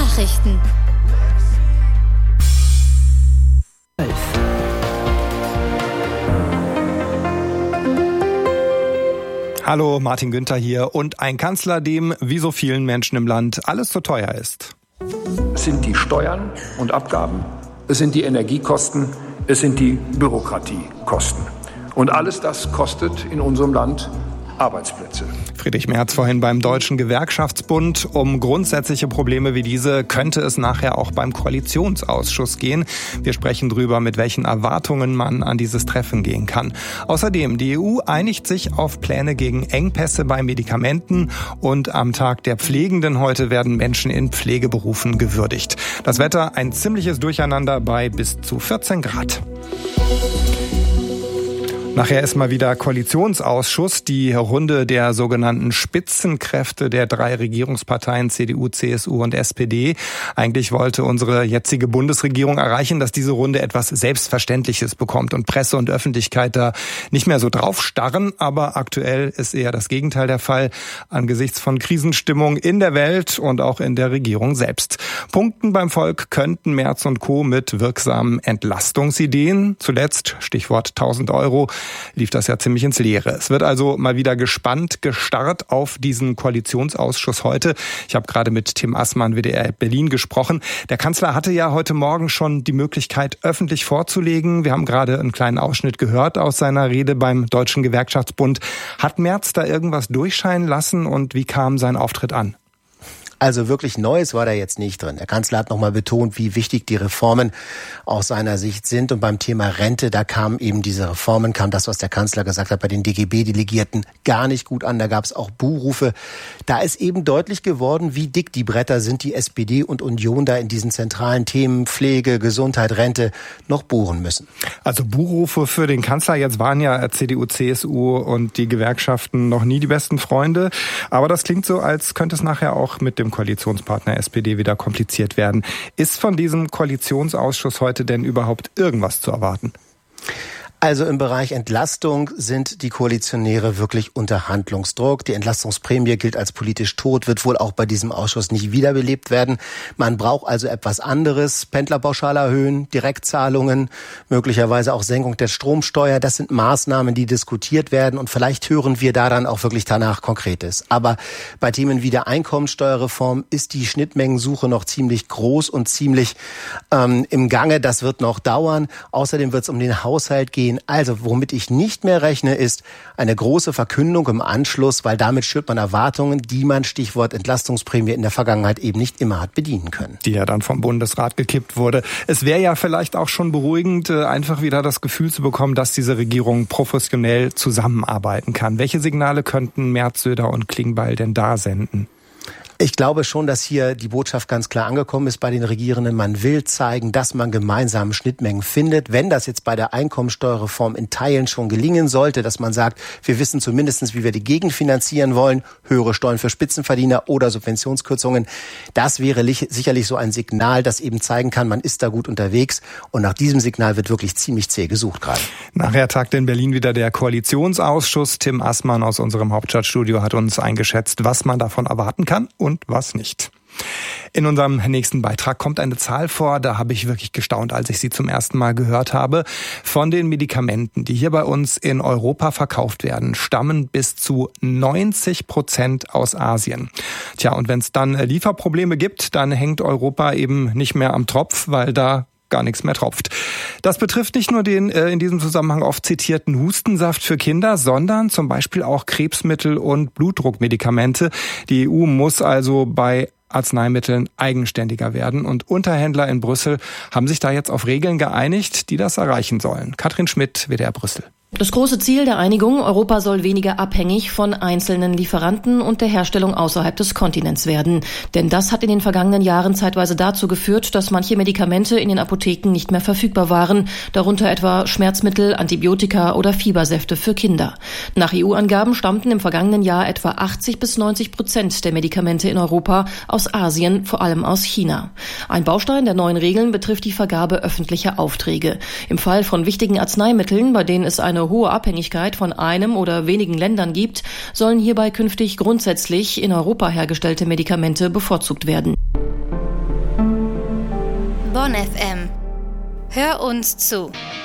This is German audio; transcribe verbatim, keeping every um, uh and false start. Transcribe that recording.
Nachrichten. Hallo, Martin Günther hier und ein Kanzler, dem, wie so vielen Menschen im Land, alles zu teuer ist. Es sind die Steuern und Abgaben, es sind die Energiekosten, es sind die Bürokratiekosten. Und alles das kostet in unserem Land Arbeitsplätze. Friedrich Merz vorhin beim Deutschen Gewerkschaftsbund. Um grundsätzliche Probleme wie diese könnte es nachher auch beim Koalitionsausschuss gehen. Wir sprechen drüber, mit welchen Erwartungen man an dieses Treffen gehen kann. Außerdem, die E U einigt sich auf Pläne gegen Engpässe bei Medikamenten und am Tag der Pflegenden heute werden Menschen in Pflegeberufen gewürdigt. Das Wetter ein ziemliches Durcheinander bei bis zu vierzehn Grad. Nachher ist mal wieder Koalitionsausschuss, die Runde der sogenannten Spitzenkräfte der drei Regierungsparteien C D U, C S U und S P D. Eigentlich wollte unsere jetzige Bundesregierung erreichen, dass diese Runde etwas Selbstverständliches bekommt und Presse und Öffentlichkeit da nicht mehr so drauf starren. Aber aktuell ist eher das Gegenteil der Fall angesichts von Krisenstimmung in der Welt und auch in der Regierung selbst. Punkten beim Volk könnten Merz und Co. mit wirksamen Entlastungsideen. Zuletzt, Stichwort tausend Euro, lief das ja ziemlich ins Leere. Es wird also mal wieder gespannt gestarrt auf diesen Koalitionsausschuss heute. Ich habe gerade mit Tim Assmann, W D R Berlin, gesprochen. Der Kanzler hatte ja heute Morgen schon die Möglichkeit, öffentlich vorzulegen. Wir haben gerade einen kleinen Ausschnitt gehört aus seiner Rede beim Deutschen Gewerkschaftsbund. Hat Merz da irgendwas durchscheinen lassen und wie kam sein Auftritt an? Also wirklich Neues war da jetzt nicht drin. Der Kanzler hat nochmal betont, wie wichtig die Reformen aus seiner Sicht sind. Und beim Thema Rente, da kamen eben diese Reformen, kam das, was der Kanzler gesagt hat, bei den D G B-Delegierten gar nicht gut an. Da gab es auch Buhrufe. Da ist eben deutlich geworden, wie dick die Bretter sind, die S P D und Union da in diesen zentralen Themen Pflege, Gesundheit, Rente noch bohren müssen. Also Buhrufe für den Kanzler. Jetzt waren ja C D U, C S U und die Gewerkschaften noch nie die besten Freunde. Aber das klingt so, als könnte es nachher auch mit dem Koalitionspartner S P D wieder kompliziert werden. Ist von diesem Koalitionsausschuss heute denn überhaupt irgendwas zu erwarten? Also im Bereich Entlastung sind die Koalitionäre wirklich unter Handlungsdruck. Die Entlastungsprämie gilt als politisch tot, wird wohl auch bei diesem Ausschuss nicht wiederbelebt werden. Man braucht also etwas anderes. Pendlerpauschale erhöhen, Direktzahlungen, möglicherweise auch Senkung der Stromsteuer. Das sind Maßnahmen, die diskutiert werden und vielleicht hören wir da dann auch wirklich danach Konkretes. Aber bei Themen wie der Einkommensteuerreform ist die Schnittmengensuche noch ziemlich groß und ziemlich ähm, im Gange. Das wird noch dauern. Außerdem wird es um den Haushalt gehen. Also, womit ich nicht mehr rechne, ist eine große Verkündung im Anschluss, weil damit schürt man Erwartungen, die man, Stichwort Entlastungsprämie, in der Vergangenheit eben nicht immer hat bedienen können. Die ja dann vom Bundesrat gekippt wurde. Es wäre ja vielleicht auch schon beruhigend, einfach wieder das Gefühl zu bekommen, dass diese Regierung professionell zusammenarbeiten kann. Welche Signale könnten Merz, Söder und Klingbeil denn da senden? Ich glaube schon, dass hier die Botschaft ganz klar angekommen ist bei den Regierenden. Man will zeigen, dass man gemeinsame Schnittmengen findet. Wenn das jetzt bei der Einkommensteuerreform in Teilen schon gelingen sollte, dass man sagt, wir wissen zumindest, wie wir die gegenfinanzieren wollen, höhere Steuern für Spitzenverdiener oder Subventionskürzungen, das wäre sicherlich so ein Signal, das eben zeigen kann, man ist da gut unterwegs. Und nach diesem Signal wird wirklich ziemlich zäh gesucht gerade. Nachher tagt in Berlin wieder der Koalitionsausschuss. Tim Assmann aus unserem Hauptstadtstudio hat uns eingeschätzt, was man davon erwarten kann und was nicht. In unserem nächsten Beitrag kommt eine Zahl vor, da habe ich wirklich gestaunt, als ich sie zum ersten Mal gehört habe. Von den Medikamenten, die hier bei uns in Europa verkauft werden, stammen bis zu neunzig Prozent aus Asien. Tja, und wenn es dann Lieferprobleme gibt, dann hängt Europa eben nicht mehr am Tropf, weil da gar nichts mehr tropft. Das betrifft nicht nur den äh, in diesem Zusammenhang oft zitierten Hustensaft für Kinder, sondern zum Beispiel auch Krebsmittel und Blutdruckmedikamente. Die E U muss also bei Arzneimitteln eigenständiger werden und Unterhändler in Brüssel haben sich da jetzt auf Regeln geeinigt, die das erreichen sollen. Katrin Schmidt, W D R Brüssel. Das große Ziel der Einigung, Europa soll weniger abhängig von einzelnen Lieferanten und der Herstellung außerhalb des Kontinents werden. Denn das hat in den vergangenen Jahren zeitweise dazu geführt, dass manche Medikamente in den Apotheken nicht mehr verfügbar waren, darunter etwa Schmerzmittel, Antibiotika oder Fiebersäfte für Kinder. Nach E U-Angaben stammten im vergangenen Jahr etwa achtzig bis neunzig Prozent der Medikamente in Europa aus Asien, vor allem aus China. Ein Baustein der neuen Regeln betrifft die Vergabe öffentlicher Aufträge. Im Fall von wichtigen Arzneimitteln, bei denen es eine hohe Abhängigkeit von einem oder wenigen Ländern gibt, sollen hierbei künftig grundsätzlich in Europa hergestellte Medikamente bevorzugt werden. Bonn F M. Hör uns zu.